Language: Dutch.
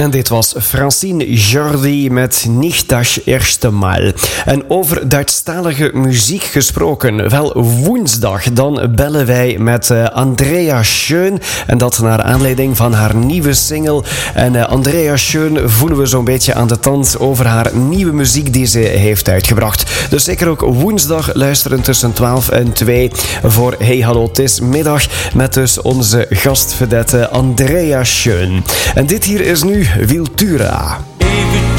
En dit was Francine Jordi met Nicht das erste Mal. En over Duitsstalige muziek gesproken. Wel, woensdag dan bellen wij met Andrea Schön. En dat naar aanleiding van haar nieuwe single. En Andrea Schön voelen we zo'n beetje aan de tand over haar nieuwe muziek die ze heeft uitgebracht. Dus zeker ook woensdag luisteren tussen 12 en 2 voor Hey Hallo, het is middag. Met dus onze gastvedette Andrea Schön. En dit hier is nu Wiltura. Even